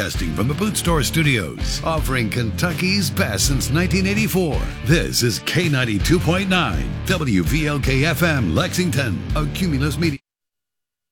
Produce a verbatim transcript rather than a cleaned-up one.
broadcasting from the Boot Store Studios, offering Kentucky's best since nineteen eighty-four. This is K ninety-two point nine, W V L K F M, Lexington, a Cumulus Media.